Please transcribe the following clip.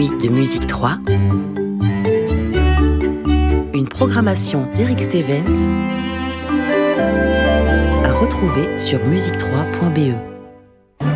nuits de Musique 3, une programmation d'Eric Stevens à retrouver sur musique3.be.